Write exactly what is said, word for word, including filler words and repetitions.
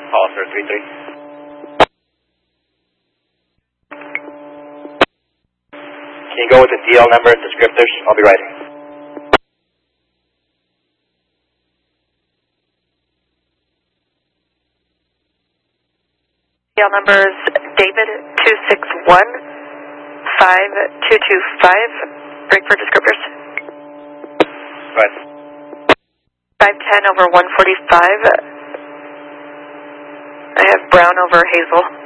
Hollister three three. Can you go with the D L number and descriptors? I'll be writing. D L number is David two six one five two two five. Break for descriptors. Right. five ten over one forty-five. I have Brown over Hazel.